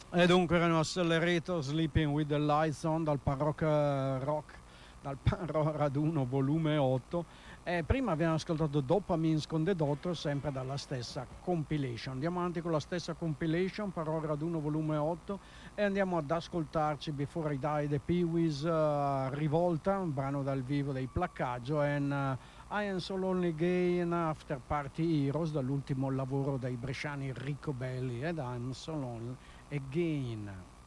E dunque erano Accelerator, Sleeping with the Lights On dal Pan Rock, dal Pan Rock Raduno volume 8. E prima abbiamo ascoltato Dopamines con The Doctor, sempre dalla stessa compilation. Andiamo avanti con la stessa compilation, Pan Rock Raduno volume 8, e andiamo ad ascoltarci Before I Die The Pee-wee's, Rivolta, un brano dal vivo dei Placcaggio, e I Am So Lonely Again After Party Heroes, dall'ultimo lavoro dei bresciani Ricco Belli, ed I'm So Lonely Again.